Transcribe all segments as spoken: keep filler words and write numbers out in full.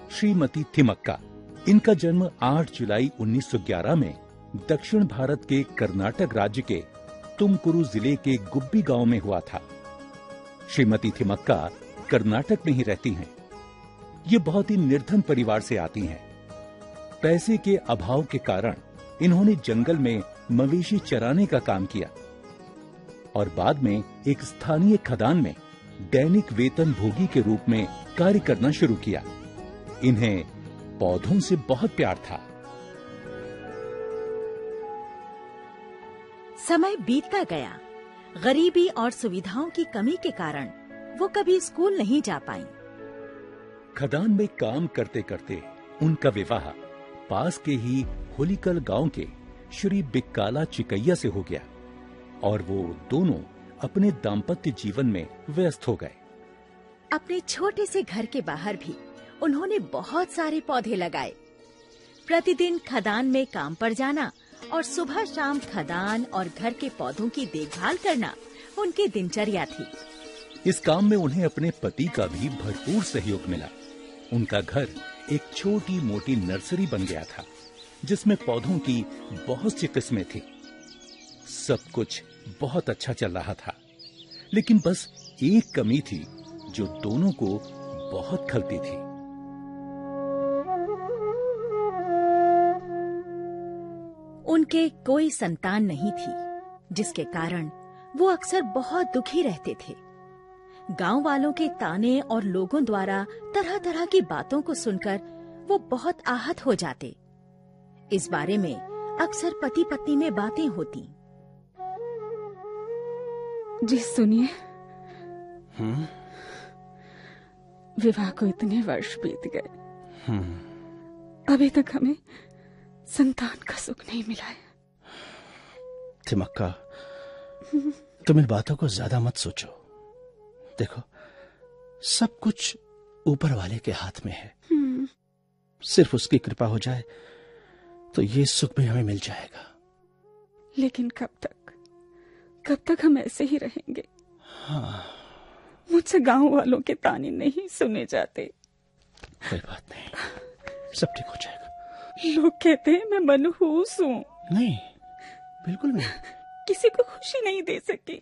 श्रीमती थिमक्का। इनका जन्म आठ जुलाई उन्नीस सौ ग्यारह में दक्षिण भारत के कर्नाटक राज्य के तुमकुरु जिले के गुब्बी गांव में हुआ था। श्रीमती थिमक्का कर्नाटक में ही रहती हैं। ये बहुत ही निर्धन परिवार से आती हैं। पैसे के अभाव के कारण इन्होंने जंगल में मवेशी चराने का काम किया और बाद में एक स्थानीय खदान में दैनिक वेतन भोगी के रूप में कार्य करना शुरू किया। इन्हें पौधों से बहुत प्यार था। समय बीतता गया। गरीबी और सुविधाओं की कमी के कारण वो कभी स्कूल नहीं जा पाईं। खदान में काम करते करते उनका विवाह पास के ही होलिकल गांव के श्री बिक्काला चिकैया से हो गया और वो दोनों अपने दाम्पत्य जीवन में व्यस्त हो गए। अपने छोटे से घर के बाहर भी उन्होंने बहुत सारे पौधे लगाए। प्रतिदिन खदान में काम पर जाना और सुबह शाम खदान और घर के पौधों की देखभाल करना उनकी दिनचर्या थी। इस काम में उन्हें अपने पति का भी भरपूर सहयोग मिला। उनका घर एक छोटी मोटी नर्सरी बन गया था जिसमें पौधों की बहुत सी किस्में थी। सब कुछ बहुत अच्छा चल रहा था, लेकिन बस एक कमी थी जो दोनों को बहुत खलती थी। उनके कोई संतान नहीं थी, जिसके कारण वो अक्सर बहुत दुखी रहते थे। गांव वालों के ताने और लोगों द्वारा तरह तरह की बातों को सुनकर वो बहुत आहत हो जाते। इस बारे में अक्सर पति पत्नी में बातें होती। जी सुनिए, विवाह को इतने वर्ष बीत गए, अभी तक हमें संतान का सुख नहीं मिला है। थिमक्का, तुम इन बातों को ज्यादा मत सोचो। देखो, सब कुछ ऊपर वाले के हाथ में है। सिर्फ उसकी कृपा हो जाए तो ये सुख भी हमें मिल जाएगा। लेकिन कब तक कब तक हम ऐसे ही रहेंगे? हाँ। मुझसे गांव वालों के ताने नहीं सुने जाते। कोई बात नहीं, सब ठीक हो जाएगा। लोग कहते हैं मैं मनहूस हूँ। नहीं, बिल्कुल नहीं। किसी को खुशी नहीं दे सकी।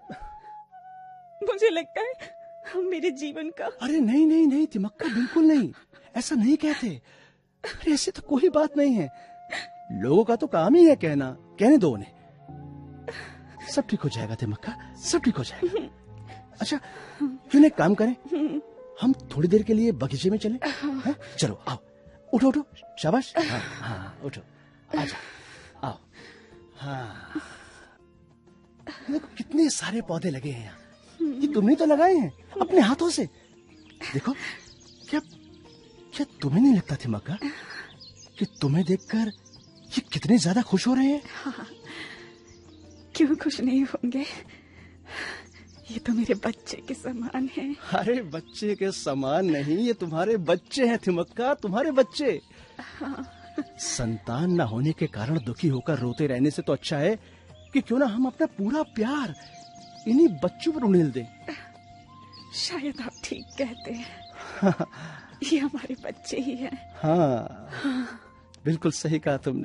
मुझे लगता है हम मेरे जीवन का। अरे नहीं नहीं नहीं थिमक्का, बिल्कुल नहीं, ऐसा नहीं कहते। अरे ऐसे तो कोई बात नहीं है। लोगों का तो काम ही है कहना। कहने दो उन्हें, सब ठीक हो जाएगा थिमक्का, सब ठीक हो जाएगा। अच्छा, क्यों एक काम करें, हम थोड़ी देर के लिए बगीचे में चलें? है? चलो आओ, उठो उठो, शाबाश। हाँ हाँ उठो, आजा, आओ। हाँ, देखो कितने सारे पौधे लगे हैं यहाँ। ये तुमने तो लगाए हैं अपने हाथों से। देखो, क्या क्या तुम्हें नहीं लगता थिमक्का कि तुम्हें देखकर ये कितने ज्यादा खुश हो रहे हैं? हाँ, क्यों खुश नहीं होंगे? ये तो मेरे बच्चे के समान है। अरे बच्चे के समान नहीं, ये तुम्हारे बच्चे हैं थिमक्का, तुम्हारे बच्चे। हाँ। संतान न होने के कारण दुखी होकर रोते रहने से तो अच्छा है कि क्यों ना हम अपना पूरा प्यार इन्हीं बच्चों पर उड़ेल दें। शायद आप ठीक कहते हैं। ये हमारे बच्चे ही हैं। हाँ, हाँ। बिल्कुल सही कहा तुमने।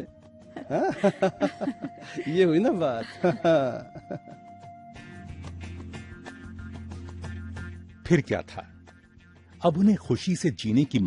ये हुई ना बात। फिर क्या था, अब उन्हें खुशी से जीने की